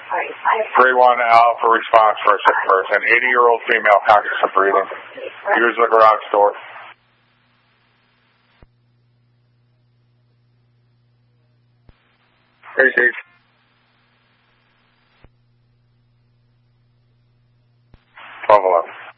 3-1 Alpha response for a sick person. 80-year-old female, conscious of breathing. Use the garage door. Hey, Steve. 1211.